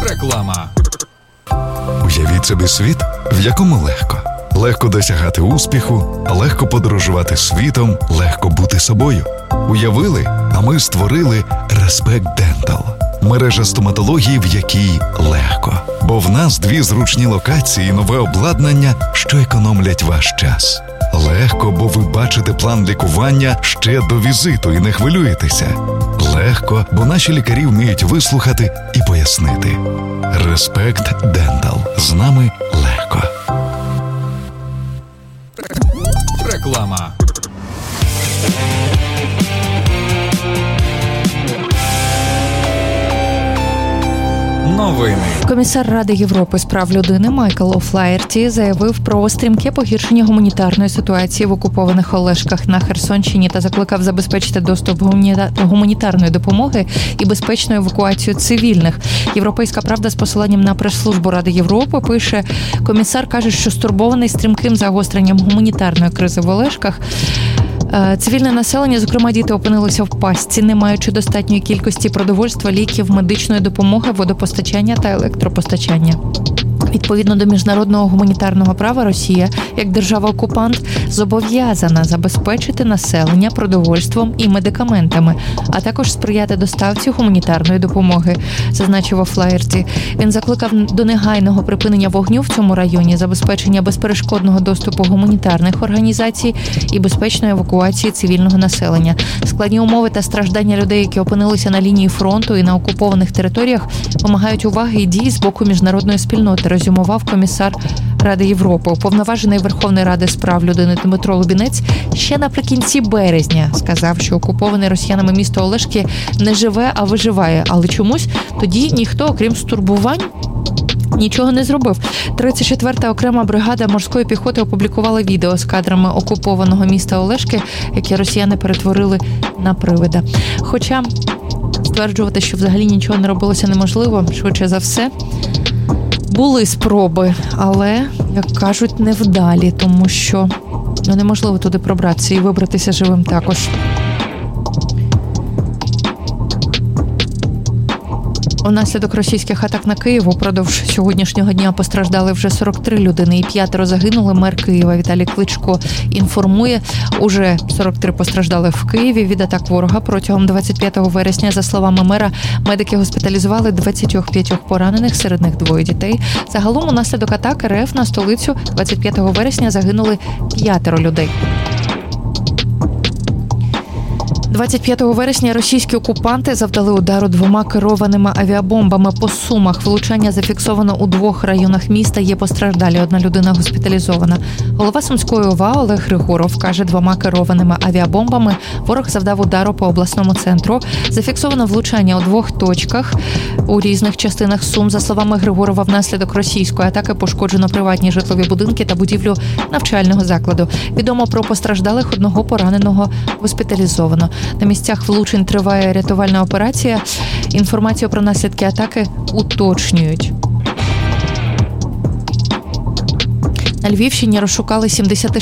Реклама. Уявіть собі світ, в якому легко. Легко досягати успіху, легко подорожувати світом, легко бути собою. Уявили, а ми створили Respect Dental. Мережа стоматології, в якій легко. Бо в нас 2 зручні локації і нове обладнання, що економлять ваш час. Легко, бо ви бачите план лікування ще до візиту і не хвилюєтеся. Легко, бо наші лікарі вміють вислухати і пояснити. Respect Dental. З нами легко. Реклама. Новини. Комісар Ради Європи з прав людини Майкл О'Флаєрті заявив про стрімке погіршення гуманітарної ситуації в окупованих Олешках на Херсонщині та закликав забезпечити доступ гуманітарної допомоги і безпечну евакуацію цивільних. Європейська правда з посиланням на прес-службу Ради Європи пише, комісар каже, що стурбований стрімким загостренням гуманітарної кризи в Олешках. Цивільне населення, зокрема діти, опинилися в пастці, не маючи достатньої кількості продовольства, ліків, медичної допомоги, водопостачання та електропостачання. Відповідно до міжнародного гуманітарного права, Росія, як держава-окупант, зобов'язана забезпечити населення продовольством і медикаментами, а також сприяти доставці гуманітарної допомоги, зазначив О'Флаєрті. Він закликав до негайного припинення вогню в цьому районі, забезпечення безперешкодного доступу гуманітарних організацій і безпечної евакуації цивільного населення. Складні умови та страждання людей, які опинилися на лінії фронту і на окупованих територіях, вимагають уваги і дій з боку міжнародної спільноти, резюмував комісар Ради Європи. Уповноважений Верховної Ради з прав людини Дмитро Лубінець ще наприкінці березня сказав, що окуповане росіянами місто Олешки не живе, а виживає. Але чомусь тоді ніхто, окрім стурбувань, нічого не зробив. 34-та окрема бригада морської піхоти опублікувала відео з кадрами окупованого міста Олешки, яке росіяни перетворили на привида. Хоча стверджувати, що взагалі нічого не робилося, неможливо, швидше за все. Були спроби, але, як кажуть, невдалі, тому що неможливо туди пробратися і вибратися живим також. Унаслідок російських атак на Київ упродовж сьогоднішнього дня постраждали вже 43 людини і 5 загинули. Мер Києва Віталій Кличко інформує, уже 43 постраждали в Києві від атак ворога. Протягом 25 вересня, за словами мера, медики госпіталізували 25 поранених, серед них 2 дітей. Загалом унаслідок атак РФ на столицю 25 вересня загинули 5 людей. 25 вересня російські окупанти завдали удару 2 керованими авіабомбами по Сумах. Влучання зафіксовано у 2 районах міста. Є постраждалі. 1 людина госпіталізована. Голова Сумської ОВА Олег Григоров каже, 2 керованими авіабомбами ворог завдав удару по обласному центру. Зафіксовано влучання у 2 точках у різних частинах Сум. За словами Григорова, внаслідок російської атаки пошкоджено приватні житлові будинки та будівлю навчального закладу. Відомо про постраждалих, 1 пораненого госпіталізовано. На місцях влучень триває рятувальна операція. Інформацію про наслідки атаки уточнюють. На Львівщині розшукали 76